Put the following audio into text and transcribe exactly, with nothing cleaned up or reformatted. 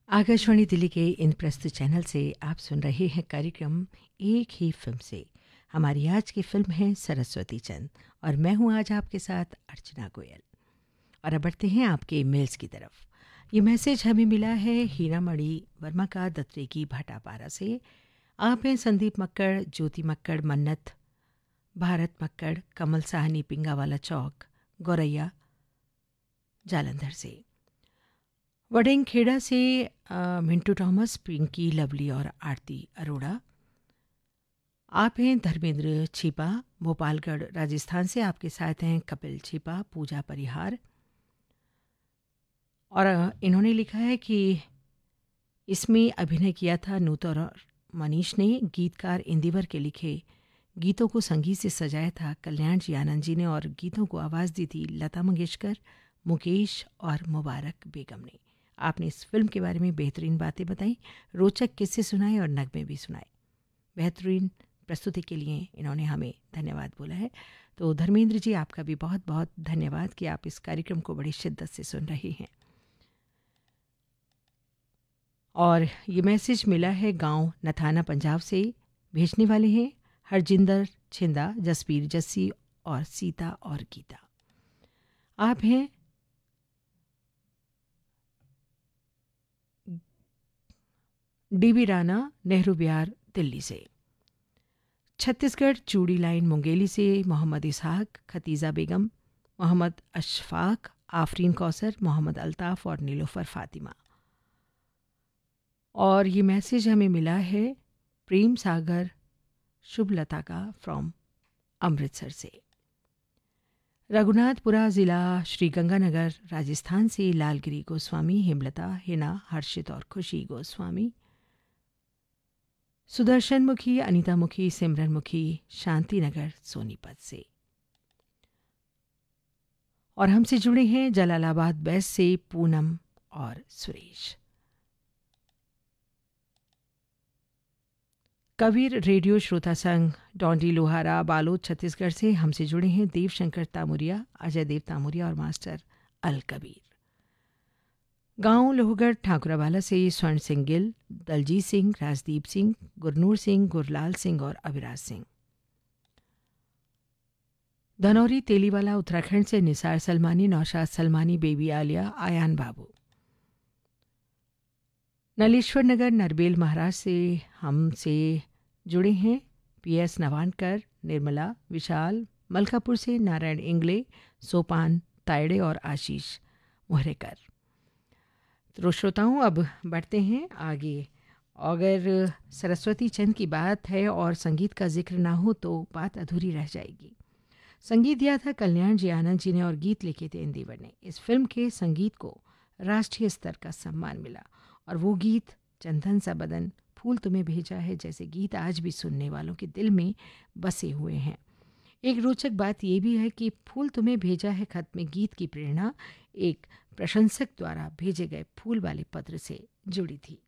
आकाशवाणी दिल्ली के इन प्रस्तुत चैनल से आप सुन रहे हैं कार्यक्रम एक ही फिल्म से। हमारी आज की फिल्म है सरस्वती चंद और मैं हूं आज आपके साथ अर्चना गोयल। और अब बढ़ते हैं आपके मेल्स की तरफ। ये मैसेज हमें मिला है हीरा मणि वर्मा का दत्रेगी भाटापारा से। आप हैं संदीप मक्कड़, ज्योति मक्कड़, मन्नत, भारत मक्कड़, कमल साहनी, पिंगावाला चौक, गौरैया, जालंधर से। वडेंगखेड़ा से अ, मिंटू थॉमस, पिंकी, लवली और आरती अरोड़ा। आप हैं धर्मेंद्र छिपा, भोपालगढ़ राजस्थान से। आपके साथ हैं कपिल छिपा, पूजा परिहार। और अ, इन्होंने लिखा है कि इसमें अभिनय किया था नूतन और मनीष ने। गीतकार इंदिवर के लिखे गीतों को संगीत से सजाया था कल्याण जी आनंद जी ने और गीतों को आवाज़ दी थी लता मंगेशकर, मुकेश और मुबारक बेगम ने। आपने इस फिल्म के बारे में बेहतरीन बातें बताई, रोचक किस्से सुनाए और नगमे भी सुनाए। बेहतरीन प्रस्तुति के लिए इन्होंने हमें धन्यवाद बोला है। तो धर्मेंद्र जी, आपका भी बहुत बहुत धन्यवाद कि आप इस कार्यक्रम को बड़ी शिद्दत से सुन रहे हैं। और ये मैसेज मिला है गांव नथाना पंजाब से। भेजने वाले हैं हरजिंदर छिंदा, जसबीर जस्सी और सीता और गीता। आप हैं डीबी राणा, नेहरू बिहार, दिल्ली से। छत्तीसगढ़ चूड़ी लाइन मुंगेली से मोहम्मद इसहाक, खतीजा बेगम, मोहम्मद अशफाक, आफरीन कौसर, मोहम्मद अल्ताफ़ और नीलोफर फातिमा। और ये मैसेज हमें मिला है प्रेम सागर शुभलता का फ्रॉम अमृतसर से। रघुनाथपुरा ज़िला श्रीगंगानगर राजस्थान से लालगिरी गोस्वामी, हेमलता, हिना, हर्षित और खुशी गोस्वामी। सुदर्शन मुखी, अनीता मुखी, सिमरन मुखी, शांति नगर सोनीपत से। और हमसे जुड़े हैं जलालाबाद वेस्ट से पूनम और सुरेश। कबीर रेडियो श्रोता संघ डोंडी लोहारा बालोद छत्तीसगढ़ से हमसे जुड़े हैं देव शंकर तामुरिया, अजय देव तामुरिया और मास्टर अल कबीर। गांव लोहगढ़ ठाकुरावाला से स्वर्ण सिंह गिल, दलजीत सिंह, राजदीप सिंह, गुरनूर सिंह, गुरलाल सिंह और अविराज सिंह। धनौरी तेलीवाला उत्तराखंड से निसार सलमानी, नौशाद सलमानी, बेबी आलिया, आयान बाबू। नलेश्वर नगर नरबेल महाराज से हमसे जुड़े हैं पीएस नवानकर, निर्मला, विशाल। मलकापुर से नारायण इंगले, सोपान तायड़े और आशीष मोहरेकर। तो श्रोताओं, अब बढ़ते हैं आगे। अगर सरस्वती चंद की बात है और संगीत का जिक्र ना हो तो बात अधूरी रह जाएगी। संगीत दिया था कल्याण जी आनंद जी ने और गीत लिखे थे इंदिवर ने। इस फिल्म के संगीत को राष्ट्रीय स्तर का सम्मान मिला और वो गीत चंदन सा बदन, फूल तुम्हें भेजा है जैसे गीत आज भी सुनने वालों के दिल में बसे हुए हैं। एक रोचक बात यह भी है कि फूल तुम्हें भेजा है खत में गीत की प्रेरणा एक प्रशंसक द्वारा भेजे गए फूल वाले पत्र से जुड़ी थी।